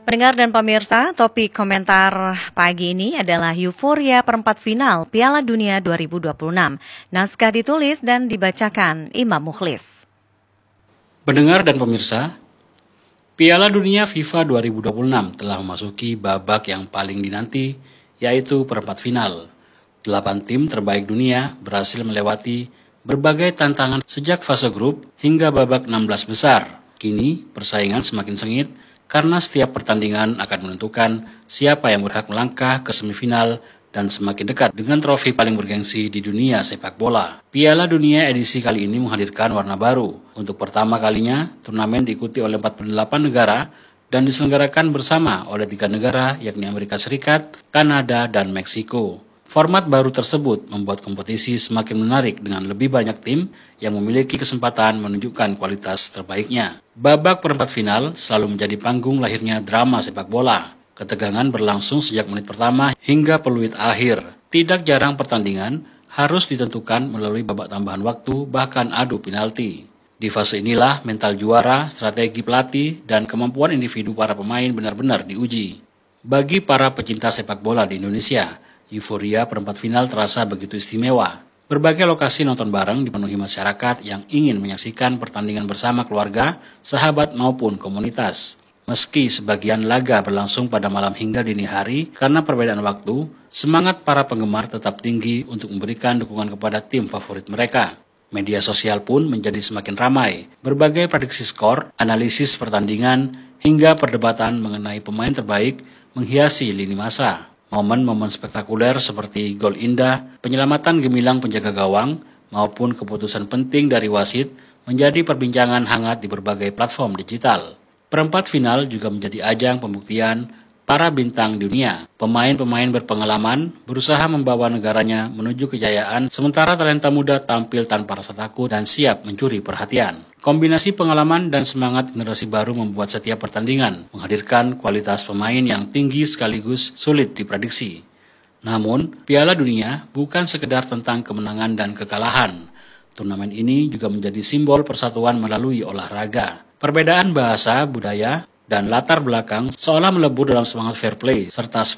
Pendengar dan pemirsa, topik komentar pagi ini adalah euforia perempat final Piala Dunia 2026. Naskah ditulis dan dibacakan Imam Mukhlis. Pendengar dan pemirsa, Piala Dunia FIFA 2026 telah memasuki babak yang paling dinanti, yaitu perempat final. 8 tim terbaik dunia berhasil melewati berbagai tantangan sejak fase grup hingga babak 16 besar. Kini persaingan semakin sengit karena setiap pertandingan akan menentukan siapa yang berhak melangkah ke semifinal dan semakin dekat dengan trofi paling bergengsi di dunia sepak bola. Piala Dunia edisi kali ini menghadirkan warna baru. Untuk pertama kalinya, turnamen diikuti oleh 48 negara dan diselenggarakan bersama oleh 3 negara yakni Amerika Serikat, Kanada, dan Meksiko. Format baru tersebut membuat kompetisi semakin menarik dengan lebih banyak tim yang memiliki kesempatan menunjukkan kualitas terbaiknya. Babak perempat final selalu menjadi panggung lahirnya drama sepak bola. Ketegangan berlangsung sejak menit pertama hingga peluit akhir. Tidak jarang pertandingan harus ditentukan melalui babak tambahan waktu bahkan adu penalti. Di fase inilah mental juara, strategi pelatih, dan kemampuan individu para pemain benar-benar diuji. Bagi para pecinta sepak bola di Indonesia, euforia perempat final terasa begitu istimewa. Berbagai lokasi nonton bareng dipenuhi masyarakat yang ingin menyaksikan pertandingan bersama keluarga, sahabat maupun komunitas. Meski sebagian laga berlangsung pada malam hingga dini hari karena perbedaan waktu, semangat para penggemar tetap tinggi untuk memberikan dukungan kepada tim favorit mereka. Media sosial pun menjadi semakin ramai. Berbagai prediksi skor, analisis pertandingan, hingga perdebatan mengenai pemain terbaik menghiasi lini masa. Momen-momen spektakuler seperti gol indah, penyelamatan gemilang penjaga gawang, maupun keputusan penting dari wasit menjadi perbincangan hangat di berbagai platform digital. Perempat final juga menjadi ajang pembuktian para bintang dunia. Pemain-pemain berpengalaman berusaha membawa negaranya menuju kejayaan, sementara talenta muda tampil tanpa rasa takut dan siap mencuri perhatian. Kombinasi pengalaman dan semangat generasi baru membuat setiap pertandingan menghadirkan kualitas pemain yang tinggi sekaligus sulit diprediksi. Namun, Piala Dunia bukan sekedar tentang kemenangan dan kekalahan. Turnamen ini juga menjadi simbol persatuan melalui olahraga. Perbedaan bahasa, budaya, dan latar belakang seolah melebur dalam semangat fair play serta